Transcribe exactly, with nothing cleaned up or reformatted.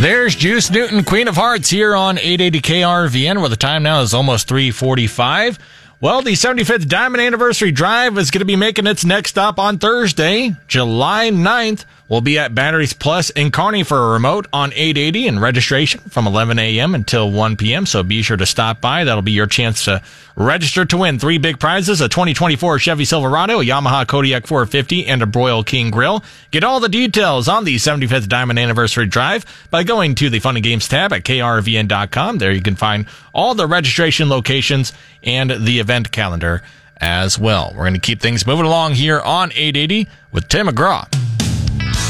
There's Juice Newton, Queen of Hearts, here on eight eighty K R V N, where the time now is almost three forty-five. Well, the seventy-fifth Diamond Anniversary Drive is going to be making its next stop on Thursday, July ninth. We'll be at Batteries Plus in Kearney for a remote on eight eighty and registration from eleven a.m. until one p.m. So be sure to stop by. That'll be your chance to register to win three big prizes, a twenty twenty-four Chevy Silverado, a Yamaha Kodiak four fifty, and a Broil King Grill. Get all the details on the seventy-fifth Diamond Anniversary Drive by going to the Fun and Games tab at K R V N dot com. There you can find all the registration locations and the event calendar as well. We're going to keep things moving along here on eight eighty with Tim McGraw.